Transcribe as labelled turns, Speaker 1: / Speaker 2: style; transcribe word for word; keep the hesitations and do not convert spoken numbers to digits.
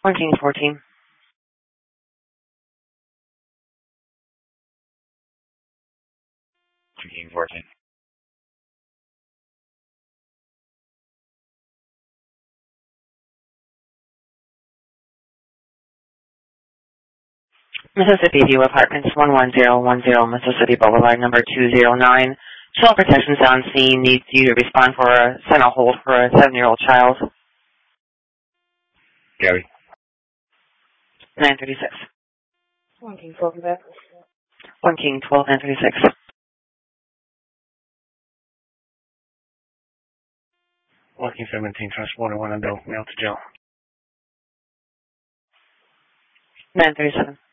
Speaker 1: one King fourteen.
Speaker 2: one King fourteen.
Speaker 1: Mississippi View Apartments, one one zero one zero Mississippi Boulevard, number two zero nine. Child Protection's on scene. Needs you to respond for a send a hold for a seven-year-old child.
Speaker 2: Gabby.
Speaker 1: nine thirty-six.
Speaker 3: one King twelve back.
Speaker 1: one King twelve nine thirty-six.
Speaker 2: one King seventeen, transported one adult, male to jail.
Speaker 1: nine thirty-seven.